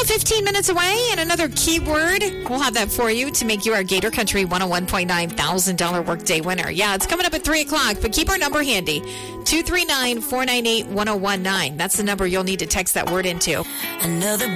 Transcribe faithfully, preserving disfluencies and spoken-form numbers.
about fifteen minutes away, and another keyword. We'll have that for you to make you our Gator Country one oh one point nine thousand dollars workday winner. Yeah, it's coming up at three o'clock, but keep our number handy. two three nine, four nine eight, one oh one nine. That's the number you'll need to text that word into. Another